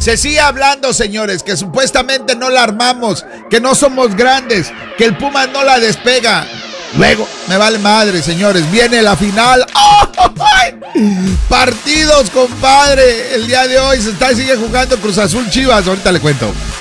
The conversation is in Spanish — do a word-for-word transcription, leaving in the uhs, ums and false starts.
Se sigue hablando, señores, que supuestamente no la armamos, que no somos grandes, que el Pumas no la despega. Luego, me vale madre, señores, viene la final. ¡Oh! Partidos, compadre. El día de hoy se está sigue jugando Cruz Azul Chivas. Ahorita le cuento.